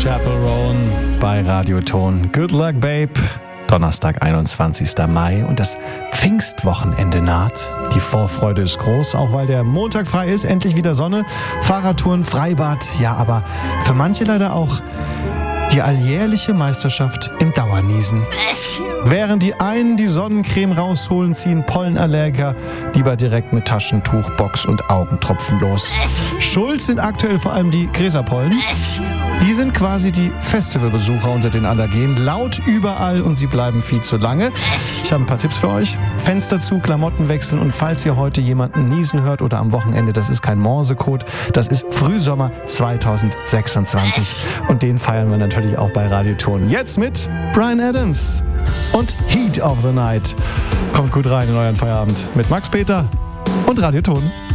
Chappell Roan bei Radioton. Good luck, babe. Donnerstag, 21. Mai und das Pfingstwochenende naht. Die Vorfreude ist groß, auch weil der Montag frei ist. Endlich wieder Sonne, Fahrradtouren, Freibad. Ja, aber für manche leider auch die alljährliche Meisterschaft im Dauerniesen. Während die einen die Sonnencreme rausholen, ziehen Pollenallergiker lieber direkt mit Taschentuch, Box und Augentropfen los. Schuld sind aktuell vor allem die Gräserpollen. Die sind quasi die Festivalbesucher unter den Allergenen. Laut überall und sie bleiben viel zu lange. Ich habe ein paar Tipps für euch. Fenster zu, Klamotten wechseln und falls ihr heute jemanden niesen hört oder am Wochenende, das ist kein Morsecode, das ist Frühsommer 2026. Und den feiern wir natürlich auch bei Radioton. Jetzt mit Bryan Adams und Heat of the Night. Kommt gut rein in euren Feierabend mit Max Peter und Radioton.